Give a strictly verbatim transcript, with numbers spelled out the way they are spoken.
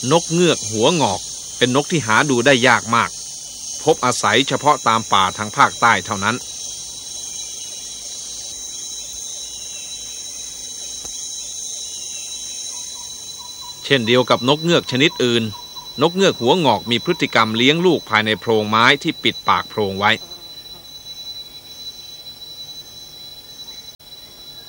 นกเงือกหัวงอกเป็นนกที่หาดูได้ยากมากพบอาศัยเฉพาะตามป่าทางภาคใต้เท่านั้นเช่นเดียวกับนกเงือกชนิดอื่นนกเงือกหัวงอกมีพฤติกรรมเลี้ยงลูกภายในโพรงไม้ที่ปิดปากโพรงไว้